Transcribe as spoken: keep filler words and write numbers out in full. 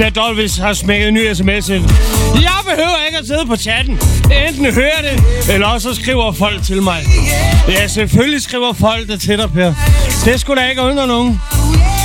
Per Dolvis har smækket en ny sms ind. Jeg behøver ikke at sidde på chatten. Enten hører det, eller også skriver folk til mig. Ja, selvfølgelig skriver folk det til dig, Per. Det skulle da ikke undre nogen.